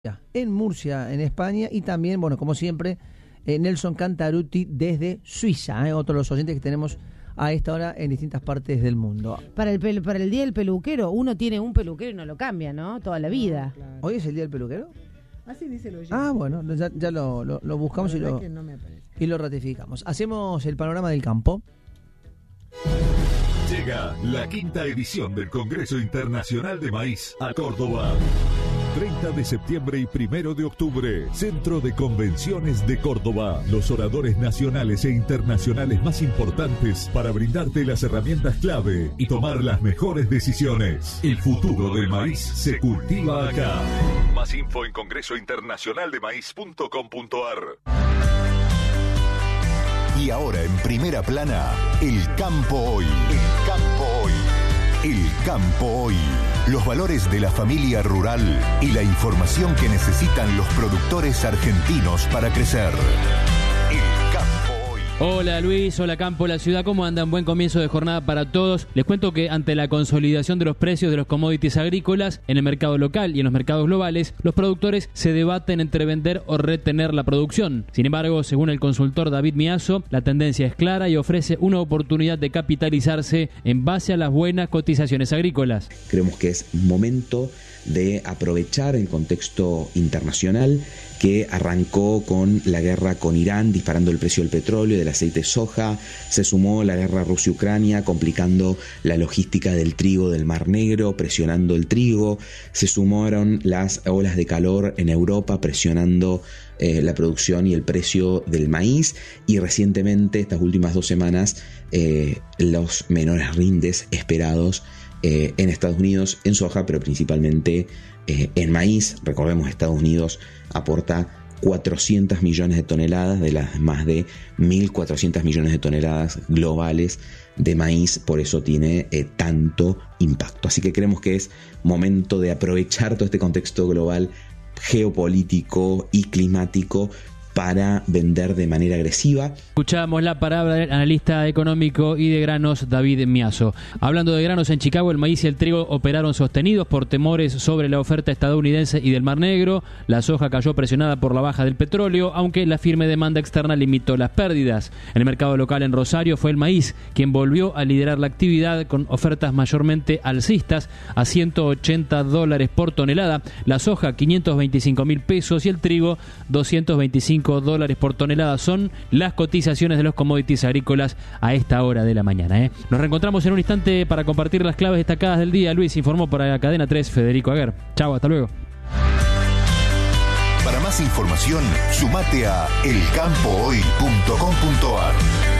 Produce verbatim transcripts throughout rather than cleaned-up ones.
en Murcia, en España, y también, bueno, como siempre, eh, Nelson Cantarutti desde Suiza, eh, otro de los oyentes que tenemos a esta hora en distintas partes del mundo. Para el pel- para el día del peluquero, uno tiene un peluquero y no lo cambia, ¿no? Toda la vida. No, claro. ¿Hoy es el día del peluquero? Así dice el oyente. Ah, bueno, ya, ya lo, lo, lo buscamos y lo, que no me aparece. y lo ratificamos. Hacemos el panorama del campo. Llega la quinta edición del Congreso Internacional de Maíz a Córdoba. treinta de septiembre y primero de octubre, Centro de Convenciones de Córdoba. Los oradores nacionales e internacionales más importantes para brindarte las herramientas clave y tomar las mejores decisiones. El futuro del maíz se cultiva acá. Más info en congreso internacional de maíz punto com punto a r. Y ahora en primera plana, el campo hoy. El campo hoy. El campo hoy. Los valores de la familia rural y la información que necesitan los productores argentinos para crecer. El campo hoy. Hola Luis, hola Campo, la ciudad, ¿cómo andan? Buen comienzo de jornada para todos. Les cuento que ante la consolidación de los precios de los commodities agrícolas en el mercado local y en los mercados globales, los productores se debaten entre vender o retener la producción. Sin embargo, según el consultor David Miazo, la tendencia es clara y ofrece una oportunidad de capitalizarse en base a las buenas cotizaciones agrícolas. Creemos que es momento de aprovechar el contexto internacional que arrancó con la guerra con Irán, disparando el precio del petróleo y del aceite de soja. Se sumó la guerra Rusia-Ucrania, complicando la logística del trigo del Mar Negro, presionando el trigo. Se sumaron las olas de calor en Europa, presionando eh, la producción y el precio del maíz. Y recientemente, estas últimas dos semanas, eh, los menores rindes esperados eh, en Estados Unidos, en soja, pero principalmente eh, en maíz. Recordemos, Estados Unidos aporta cuatrocientos millones de toneladas de las más de mil cuatrocientos millones de toneladas globales de maíz, por eso tiene eh, tanto impacto. Así que creemos que es momento de aprovechar todo este contexto global, geopolítico y climático para vender de manera agresiva. Escuchamos la palabra del analista económico y de granos David Miazo. Hablando de granos, en Chicago el maíz y el trigo operaron sostenidos por temores sobre la oferta estadounidense y del Mar Negro. La soja cayó presionada por la baja del petróleo, aunque la firme demanda externa limitó las pérdidas. En el mercado local en Rosario fue el maíz quien volvió a liderar la actividad con ofertas mayormente alcistas a ciento ochenta dólares por tonelada, la soja quinientos veinticinco mil pesos y el trigo doscientos veinticinco dólares por tonelada. Son las cotizaciones de los commodities agrícolas a esta hora de la mañana. ¿eh? Nos reencontramos en un instante para compartir las claves destacadas del día. Luis informó para Cadena tres, Federico Aguer. Chau, hasta luego. Para más información, sumate a el campo hoy punto com punto a r.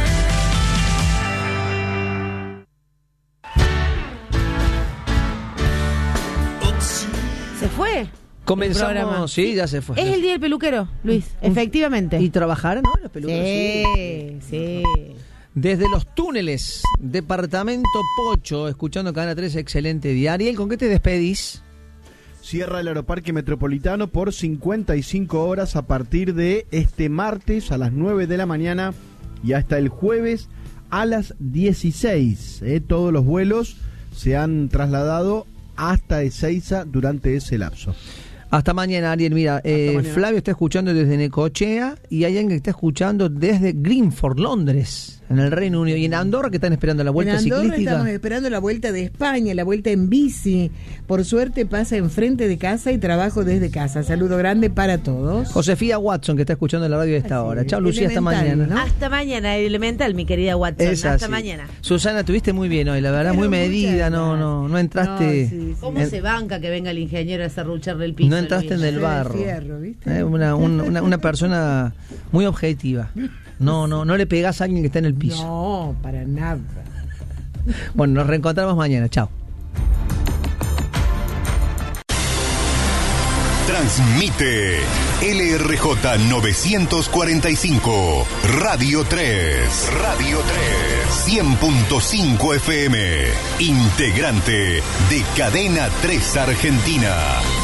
¿Se fue? Comenzamos, sí, ya se fue. Es el día del peluquero, Luis, efectivamente. ¿Y trabajar, no? Los peluqueros, Sí, sí. Desde los túneles, departamento Pocho, escuchando Cadena tres, excelente día. Ariel, ¿con qué te despedís? Cierra el Aeroparque Metropolitano por cincuenta y cinco horas a partir de este martes a las nueve de la mañana y hasta el jueves a las dieciséis. ¿eh? Todos los vuelos se han trasladado hasta Ezeiza durante ese lapso. Hasta mañana, Ariel. Mira, eh, mañana. Flavio está escuchando desde Necochea y hay alguien que está escuchando desde Greenford, Londres, en el Reino Unido. Y en Andorra, que están esperando la vuelta en Andorra ciclística. Estamos esperando la vuelta de España, la vuelta en bici. Por suerte pasa enfrente de casa y trabajo desde casa. Saludo grande para todos. Josefía Watson, que está escuchando en la radio a esta Así hora. es, Chao, Lucía, hasta elemental, mañana. ¿no? Hasta mañana, elemental, mi querida Watson. Es Hasta así. mañana. Susana, tuviste muy bien hoy, la verdad, Pero muy muchas medida, no, gracias. no, no entraste. No, sí, sí. ¿Cómo en- se banca que venga el ingeniero a serrucharle el piso? No entraste en Luis? el barro. Fierro, ¿viste? Eh, una, un- una, una persona muy objetiva. No, no, no le pegás a alguien que está en el piso. No, para nada. Bueno, nos reencontramos mañana. Chao. Transmite L R J novecientos cuarenta y cinco, Radio tres. Radio tres. cien punto cinco F M. Integrante de Cadena tres Argentina.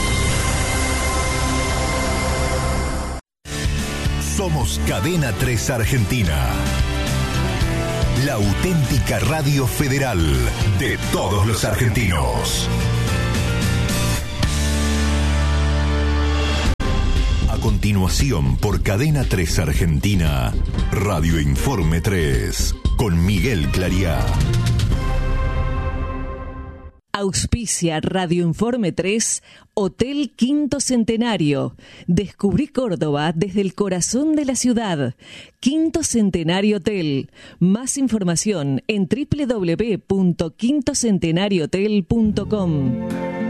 Somos Cadena tres Argentina. La auténtica radio federal de todos los argentinos. continuación por Cadena tres Argentina, Radio Informe tres, con Miguel Clariá. Auspicia Radio Informe tres, Hotel Quinto Centenario. Descubrí Córdoba desde el corazón de la ciudad. Quinto Centenario Hotel. Más información en doble u doble u doble u punto quinto centenario hotel punto com.